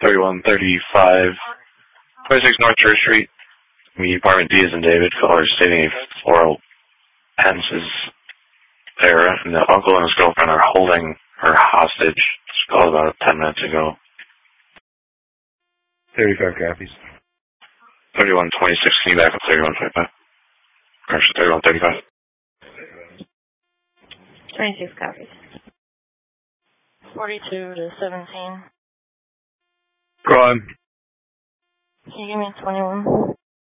3135, 26 North Church Street. The apartment D is in David. Caller stating a floral Pence is there, and the uncle and his girlfriend are holding her hostage. This called about 10 minutes ago. 35 copies. 3126, can you back up 3125? Correction, 3135. 26 copies. 42 to 17. Go on. Can you give me 21?